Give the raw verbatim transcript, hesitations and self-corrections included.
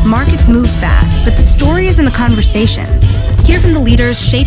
Markets move fast, but the story is in the conversations. Hear from the leaders shaping